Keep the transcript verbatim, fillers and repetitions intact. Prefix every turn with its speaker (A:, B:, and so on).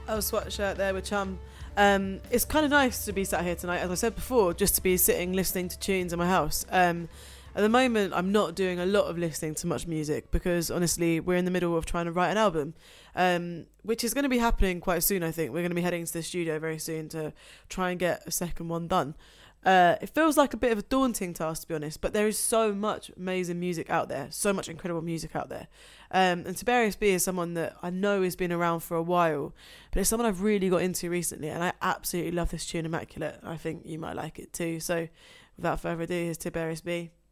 A: Oh, sweatshirt there with Chum. Um, it's kind of nice to be sat here tonight, as I said before, just to be sitting listening to tunes in my house. Um, at the moment, I'm not doing a lot of listening to much music because, honestly, we're in the middle of trying to write an album, um, which is going to be happening quite soon, I think. We're going to be heading to the studio very soon to try and get a second one done. Uh, it feels like a bit of a daunting task, to be honest, but there is so much amazing music out there, so much incredible music out there. Um, and Tiberius B is someone that I know has been around for a while, but it's someone I've really got into recently, and I absolutely love this tune, Immaculate. I think you might like it too. So without further ado, here's Tiberius B.